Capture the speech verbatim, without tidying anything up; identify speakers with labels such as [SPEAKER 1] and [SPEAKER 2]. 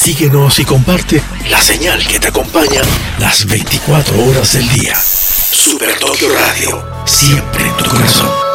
[SPEAKER 1] Síguenos y comparte la señal que te acompaña las veinticuatro horas del día. Super Tokio Radio, siempre en tu corazón.